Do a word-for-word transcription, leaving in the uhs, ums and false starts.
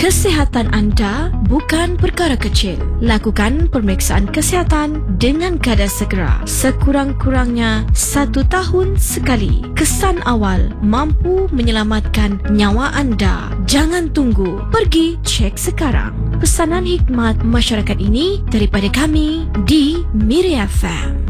Kesihatan anda bukan perkara kecil. Lakukan pemeriksaan kesihatan dengan kadar segera. Sekurang-kurangnya satu tahun sekali. Kesan awal mampu menyelamatkan nyawa anda. Jangan tunggu. Pergi cek sekarang. Pesanan hikmat masyarakat ini daripada kami di Miri F M.